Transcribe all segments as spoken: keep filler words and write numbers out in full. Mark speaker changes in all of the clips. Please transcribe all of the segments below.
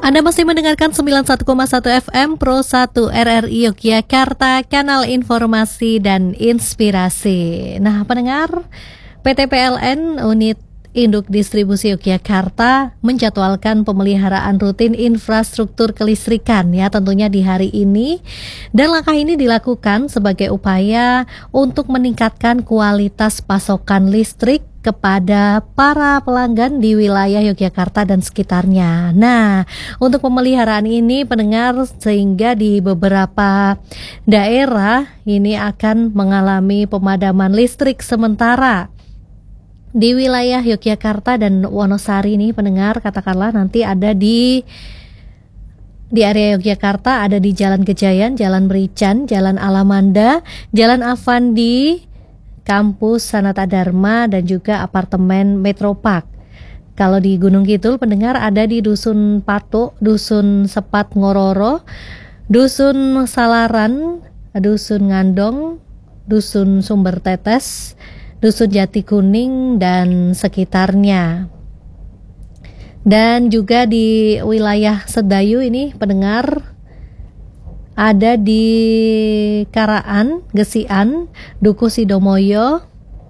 Speaker 1: Anda masih mendengarkan sembilan puluh satu koma satu F M Pro satu R R I Yogyakarta, kanal informasi dan inspirasi. Nah, pendengar, P T P L N Unit Induk Distribusi Yogyakarta menjadwalkan pemeliharaan rutin infrastruktur kelistrikan ya tentunya di hari ini, dan langkah ini dilakukan sebagai upaya untuk meningkatkan kualitas pasokan listrik kepada para pelanggan di wilayah Yogyakarta dan sekitarnya. Nah, untuk pemeliharaan ini pendengar, sehingga di beberapa daerah ini akan mengalami pemadaman listrik sementara. Di wilayah Yogyakarta dan Wonosari ini pendengar, katakanlah nanti ada di di area Yogyakarta, ada di Jalan Gejayan, Jalan Merican, Jalan Alamanda, Jalan Avandi, Kampus Sanata Dharma, dan juga apartemen Metropark. Kalau di Gunung Kidul pendengar ada di Dusun Patuk, Dusun Sepat Ngororo, Dusun Salaran, Dusun Ngandong, Dusun Sumber Tetes, Dusun Jati Kuning dan sekitarnya. Dan juga di wilayah Sedayu ini pendengar ada di Karaan, Gesian, Duku Sidomoyo,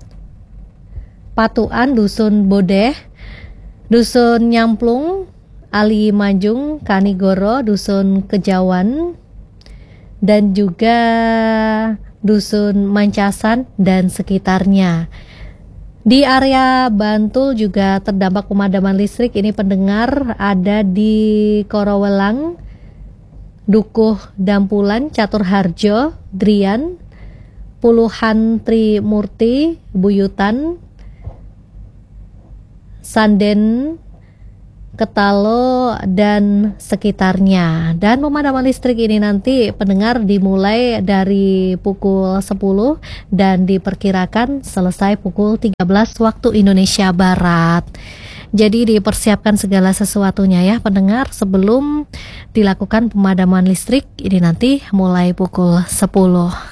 Speaker 1: Patuan, Dusun Bodeh, Dusun Nyamplung, Ali Manjung, Kanigoro, Dusun Kejawan, dan juga Dusun Mancasan dan sekitarnya. Di area Bantul juga terdampak pemadaman listrik. Ini pendengar ada di Korowelang, Dukuh Dampulan, Catur Harjo, Drian, Puluhan Trimurti, Buyutan, Sanden, Ketalo, dan sekitarnya. Dan pemadaman listrik ini nanti pendengar dimulai dari pukul sepuluh dan diperkirakan selesai pukul tiga belas waktu Indonesia Barat. Jadi dipersiapkan segala sesuatunya ya pendengar sebelum dilakukan pemadaman listrik ini nanti mulai pukul sepuluh.